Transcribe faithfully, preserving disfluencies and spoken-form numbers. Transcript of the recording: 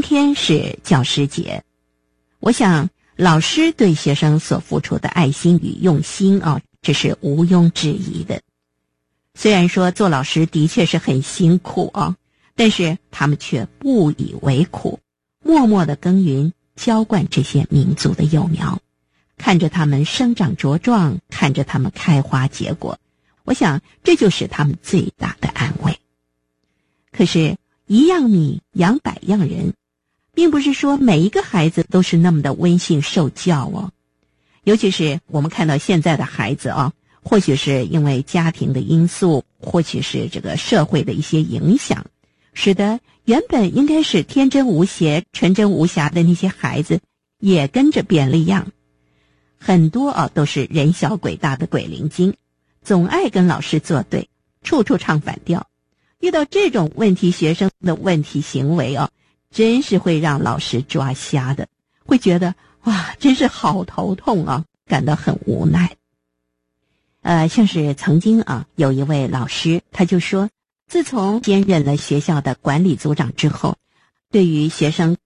天是教师节，我想老师对学生所付出的爱心与用心啊，这是毋庸置疑的。虽然说做老师的确是很辛苦啊，但是他们却不以为苦，默默地耕耘浇灌这些民族的幼苗，看着他们生长茁壮，看着他们开花结果，我想这就是他们最大的安慰。可是一样米养百样人，并不是说每一个孩子都是那么的温驯受教哦。尤其是我们看到现在的孩子啊，或许是因为家庭的因素，或许是这个社会的一些影响，使得原本应该是天真无邪、纯真无瑕的那些孩子也跟着变了样。很多啊都是人小鬼大的鬼灵精，总爱跟老师作对，处处唱反调。遇到这种问题学生的问题行为啊，真是会让老师抓瞎的，会觉得哇，真是好头痛啊，感到很无奈。呃，像是曾经啊，有一位老师，他就说，自从兼任了学校的管理组长之后，对于学生